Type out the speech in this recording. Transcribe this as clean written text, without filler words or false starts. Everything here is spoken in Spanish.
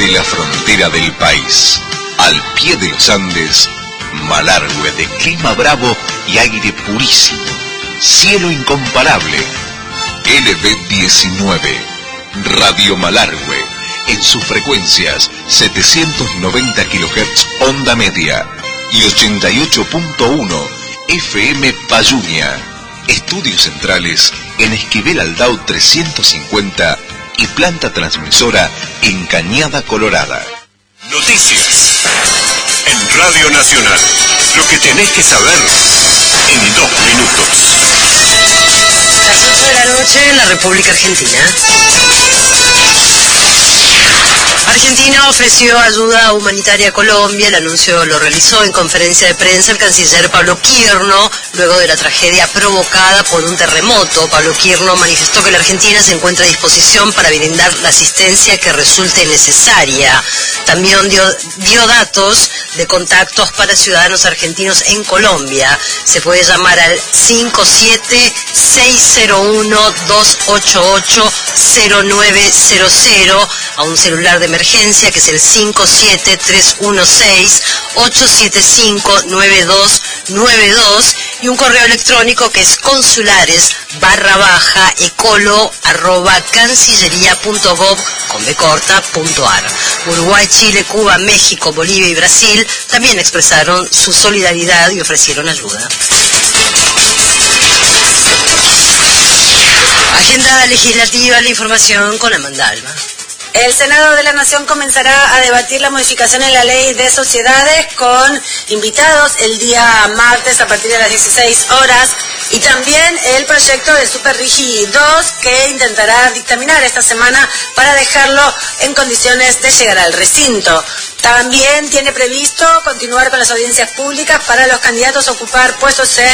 de la frontera del país, al pie de los Andes, Malargüe de clima bravo y aire purísimo, cielo incomparable. LB19, Radio Malargüe, en sus frecuencias 790 kHz onda media y 88.1 FM Payuña. Estudios centrales en Esquivel Aldao 350 y planta transmisora en Cañada Colorada. Noticias en Radio Nacional. Lo que tenés que saber en 2 minutos. Las 8 de la noche en la República Argentina. Argentina ofreció ayuda humanitaria a Colombia. El anuncio lo realizó en conferencia de prensa el canciller Pablo Quirno, luego de la tragedia provocada por un terremoto. Pablo Quirno manifestó que la Argentina se encuentra a disposición para brindar la asistencia que resulte necesaria. También dio datos de contactos para ciudadanos argentinos en Colombia. Se puede llamar al 57-601-288-0900 a un celular de emergencia que es el 57-316-875-9292 y un correo electrónico que es consulares_ecolo@cancillería.gov.ar. Uruguay, Chile, Cuba, México, Bolivia y Brasil también expresaron su solidaridad y ofrecieron ayuda. Agenda legislativa, la información con Amanda Alba. El Senado de la Nación comenzará a debatir la modificación en la ley de sociedades con invitados el día martes a partir de las 16 horas y también el proyecto de Super Rigi 2 que intentará dictaminar esta semana para dejarlo en condiciones de llegar al recinto. También tiene previsto continuar con las audiencias públicas para los candidatos a ocupar puestos en